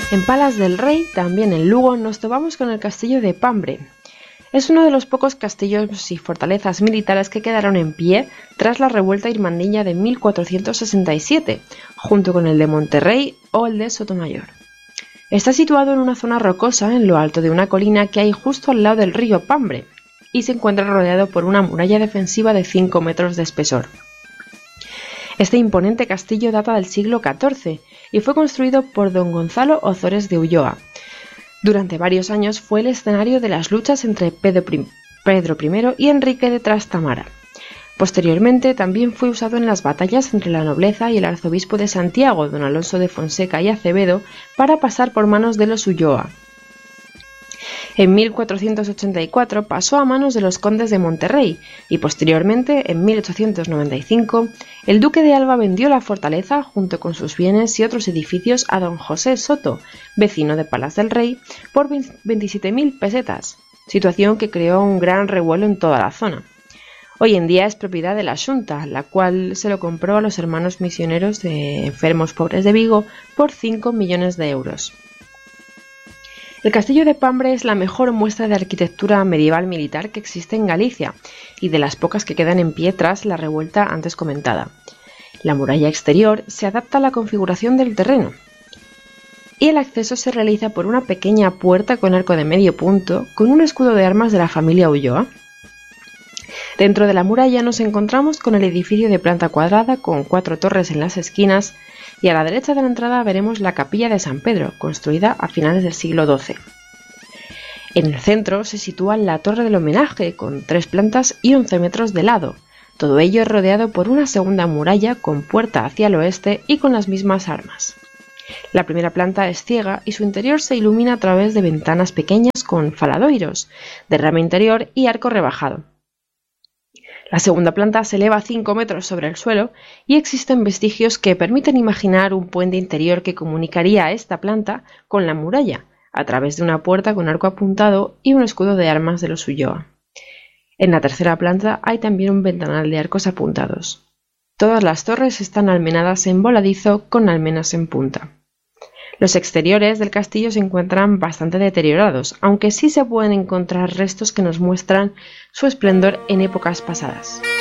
En Palas del Rey, también en Lugo, nos topamos con el castillo de Pambre. Es uno de los pocos castillos y fortalezas militares que quedaron en pie tras la revuelta irmandiña de 1467, junto con el de Monterrey o el de Sotomayor. Está situado en una zona rocosa en lo alto de una colina que hay justo al lado del río Pambre y se encuentra rodeado por una muralla defensiva de 5 metros de espesor. Este imponente castillo data del siglo XIV y fue construido por don Gonzalo Ozores de Ulloa. Durante varios años fue el escenario de las luchas entre Pedro I y Enrique de Trastámara. Posteriormente también fue usado en las batallas entre la nobleza y el arzobispo de Santiago, don Alonso de Fonseca y Acevedo, para pasar por manos de los Ulloa. En 1484 pasó a manos de los condes de Monterrey y posteriormente, en 1895, el duque de Alba vendió la fortaleza junto con sus bienes y otros edificios a don José Soto, vecino de Palas del Rey, por 27.000 pesetas, situación que creó un gran revuelo en toda la zona. Hoy en día es propiedad de la Xunta, la cual se lo compró a los hermanos misioneros de enfermos pobres de Vigo por 5 millones de euros. El castillo de Pambre es la mejor muestra de arquitectura medieval militar que existe en Galicia y de las pocas que quedan en pie tras la revuelta antes comentada. La muralla exterior se adapta a la configuración del terreno y el acceso se realiza por una pequeña puerta con arco de medio punto con un escudo de armas de la familia Ulloa. Dentro de la muralla nos encontramos con el edificio de planta cuadrada con 4 torres en las esquinas y a la derecha de la entrada veremos la capilla de San Pedro, construida a finales del siglo XII. En el centro se sitúa la torre del homenaje, con 3 plantas y 11 metros de lado, todo ello rodeado por una segunda muralla con puerta hacia el oeste y con las mismas armas. La primera planta es ciega y su interior se ilumina a través de ventanas pequeñas con faladoiros, derrame interior y arco rebajado. La segunda planta se eleva 5 metros sobre el suelo y existen vestigios que permiten imaginar un puente interior que comunicaría a esta planta con la muralla, a través de una puerta con arco apuntado y un escudo de armas de los Ulloa. En la tercera planta hay también un ventanal de arcos apuntados. Todas las torres están almenadas en voladizo con almenas en punta. Los exteriores del castillo se encuentran bastante deteriorados, aunque sí se pueden encontrar restos que nos muestran su esplendor en épocas pasadas.